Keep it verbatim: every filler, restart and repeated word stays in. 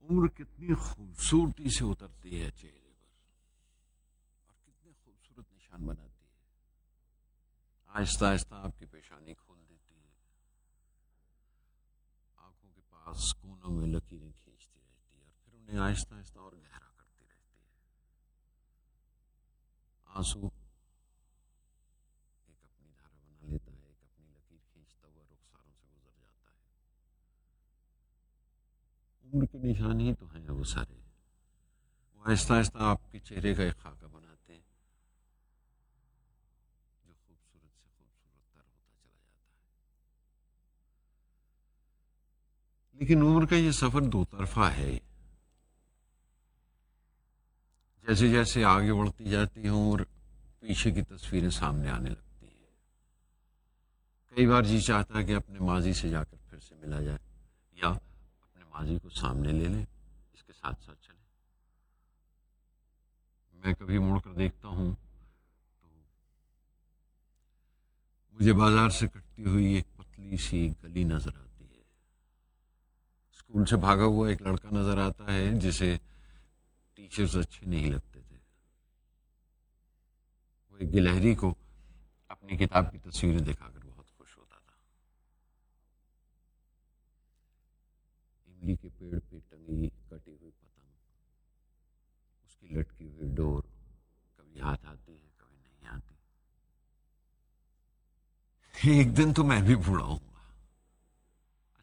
उम्र कितनी खूबसूरती से उतरती है चेहरे पर और कितने खूबसूरत निशान बनाती है। आहिस्ता आहिस्ता आपकी पेशानी खोल देती है, आंखों के पास कोनों में लकीरें खींचती रहती है और फिर उन्हें आहिस्ता आहिस्ता और गहरा करती रहती है। आंसू एक अपनी धारा बना लेता है, एक अपनी लकीर खींचता हुआ रुखसारों से गुजर जाता है। उम्र के निशान ही तो हैं वो सारे, वो आहिस्ता आहिस्ता आपके चेहरे का एक खाका बनाते हैं जो खूबसूरत से खूबसूरत तर होता चला जाता है। लेकिन उम्र का ये सफर दो तरफा है। जैसे जैसे आगे बढ़ती जाती है उम्र, पीछे की तस्वीरें सामने आने लगती हैं। कई बार जी चाहता है कि अपने माजी से जाकर फिर से मिला जाए, या अपने माजी को सामने ले लें, इसके साथ साथ चले। मैं कभी मुड़कर देखता हूँ तो मुझे बाजार से कटती हुई एक पतली सी गली नजर आती है। स्कूल से भागा हुआ एक लड़का नजर आता है जिसे टीचर्स अच्छे नहीं लगते थे। वो एक गिलहरी को अपनी किताब की तस्वीरें दिखाकर बहुत खुश होता था। इमली के पेड़ पे टंगी कटी हुई पतंग, उसकी लटकी हुई डोर कभी हाथ आती है, कभी नहीं आती। एक दिन तो मैं भी बूढ़ा हूं,